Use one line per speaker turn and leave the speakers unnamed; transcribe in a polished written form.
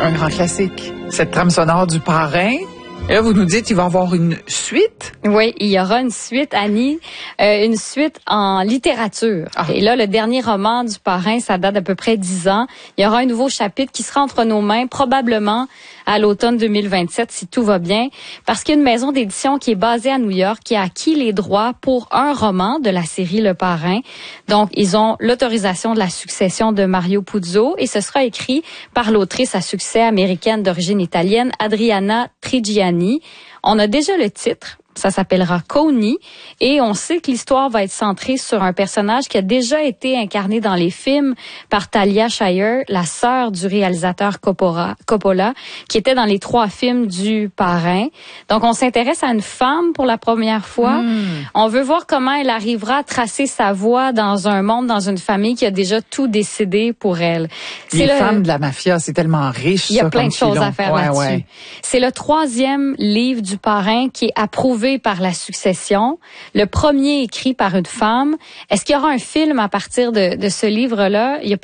Un grand classique. Cette trame sonore du Parrain. Et là, vous nous dites qu'il va y avoir une suite.
Oui, il y aura une suite, Annie, une suite en littérature. Ah. Et là, le dernier roman du Parrain, ça date d'à peu près 10 ans. Il y aura un nouveau chapitre qui sera entre nos mains, probablement à l'automne 2027, si tout va bien, parce qu'il y a une maison d'édition qui est basée à New York, qui a acquis les droits pour un roman de la série Le Parrain. Donc, ils ont l'autorisation de la succession de Mario Puzo, et ce sera écrit par l'autrice à succès américaine d'origine italienne, Adriana Trigiani. On a déjà le titre. Ça s'appellera Coney et on sait que l'histoire va être centrée sur un personnage qui a déjà été incarné dans les films par Talia Shire, la sœur du réalisateur Coppola, qui était dans les 3 films du Parrain. Donc, on s'intéresse à une femme pour la première fois. On veut voir comment elle arrivera à tracer sa voie dans un monde, dans une famille qui a déjà tout décidé pour elle.
Les femmes de la mafia, c'est tellement riche.
Il y a plein de choses à faire là-dessus. Ouais. C'est le 3e livre du Parrain qui est approuvé par la succession, le premier écrit par une femme. Est-ce qu'il y aura un film à partir de ce livre-là? Il y a